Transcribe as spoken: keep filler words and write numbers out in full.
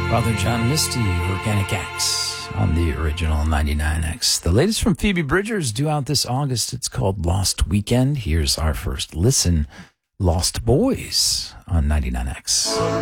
Father John Misty, Organic Acts on the original ninety-nine X. The latest from Phoebe Bridgers due out this August. It's called Lost Weekend. Here's our first listen, Lost Boys on ninety-nine X.